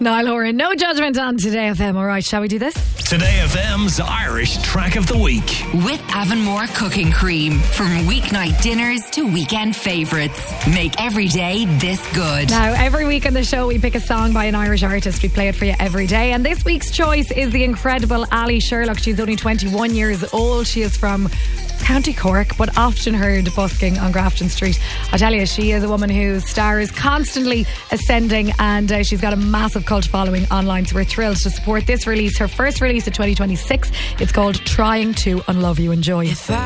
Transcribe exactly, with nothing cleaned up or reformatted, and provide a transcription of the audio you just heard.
Niall Horan, no judgment on Today F M. All right, shall we do this? Today F M's Irish Track of the Week. With Avonmore Cooking Cream. From weeknight dinners to weekend favourites. Make every day this good. Now, every week on the show, we pick a song by an Irish artist. We play it for you every day. And this week's choice is the incredible Ali Sherlock. She's only twenty-one years old. She is from County Cork, but often heard busking on Grafton Street. I tell you, she is a woman whose star is constantly ascending, and uh, she's got a massive cult following online, so we're thrilled to support this release, her first release of twenty twenty-six. It's called Trying to Unlove You. Enjoy.